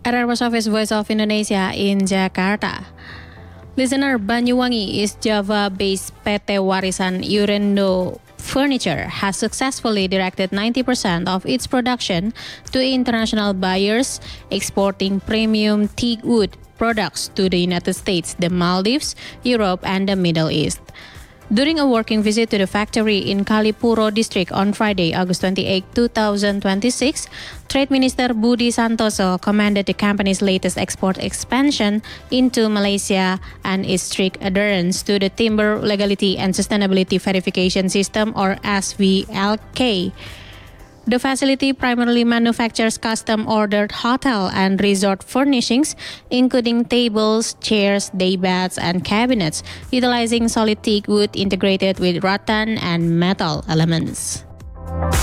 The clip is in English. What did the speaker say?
RR Office Voice of Indonesia in Jakarta. Listener, Banyuwangi is Java-based PT Warisan Urendo Furniture has successfully directed 90% of its production to international buyers, exporting premium teak wood products to the United States, the Maldives, Europe, and the Middle East. During a working visit to the factory in Kalipuro district on Friday, August 28, 2026, Trade Minister Budi Santoso commended the company's latest export expansion into Malaysia and its strict adherence to the Timber Legality and Sustainability Verification System, or SVLK. The facility primarily manufactures custom-ordered hotel and resort furnishings, including tables, chairs, daybeds, and cabinets, utilizing solid teak wood integrated with rattan and metal elements.